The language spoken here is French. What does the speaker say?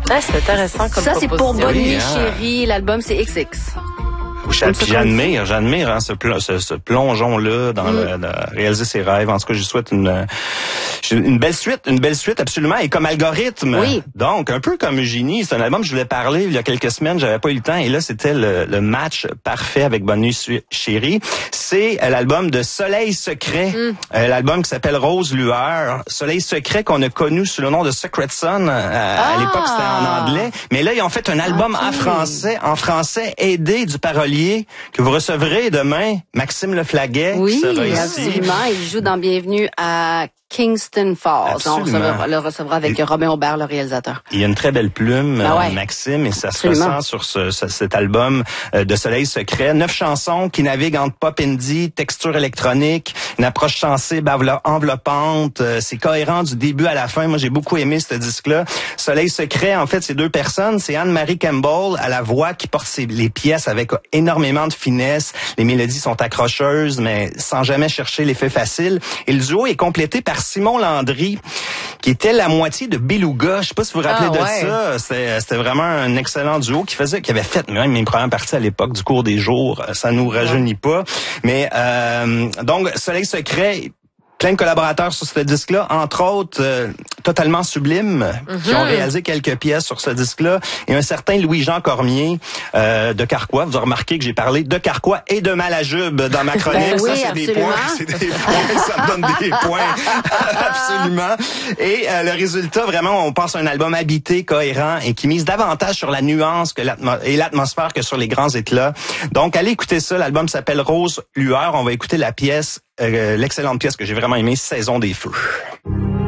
Ah, c'est intéressant comme Ça, c'est pour proposition. Bonne Nuit, Oui, hein. Chérie. L'album, c'est XX. Puis j'admire hein, ce plongeon-là dans réaliser ses rêves. En tout cas, je souhaite une belle suite absolument. Et comme algorithme, oui. Donc un peu comme Eugénie, c'est un album que je voulais parler il y a quelques semaines, j'avais pas eu le temps. Et là, c'était le match parfait avec Bonne Nuit, Chérie. C'est l'album de Soleil Secret, l'album qui s'appelle Rose Lueur. Soleil Secret qu'on a connu sous le nom de Secret Sun. À l'époque, c'était en anglais. Mais là, ils ont fait un album en français, aidé du parolier que vous recevrez demain, Maxime Leflaguet, qui sera ici. Absolument. Il joue dans Bienvenue à Kingston Falls. On le recevra avec Robin Aubert, le réalisateur. Il y a une très belle plume, Maxime, et ça se ressent sur cet album de Soleil Secret. 9 chansons qui naviguent entre pop indie, texture électronique, une approche sensible, enveloppante. C'est cohérent du début à la fin. Moi, j'ai beaucoup aimé ce disque-là. Soleil Secret, en fait, c'est 2 personnes. C'est Anne-Marie Campbell à la voix qui porte les pièces avec énormément de finesse. Les mélodies sont accrocheuses, mais sans jamais chercher l'effet facile. Et le duo est complété par Simon Landry, qui était la moitié de Beluga. Je sais pas si vous vous rappelez de ça. C'était vraiment un excellent duo qui avait fait même mes premières parties à l'époque du cours des jours. Ça nous rajeunit pas. Mais donc Soleil Secret, plein de collaborateurs sur ce disque-là, entre autres totalement sublimes, qui ont réalisé quelques pièces sur ce disque-là, et un certain Louis-Jean Cormier de Carquois. Vous avez remarqué que j'ai parlé de Carquois et de Malajube dans ma chronique. Oui, ça, c'est des points, ça me donne des points. Absolument. Et le résultat, vraiment, on pense à un album habité, cohérent, et qui mise davantage sur la nuance et l'atmosphère que sur les grands éclats. Donc, allez écouter ça. L'album s'appelle Rose Lueur. On va écouter la pièce, l'excellente pièce que j'ai vraiment aimée, Saison des Feux.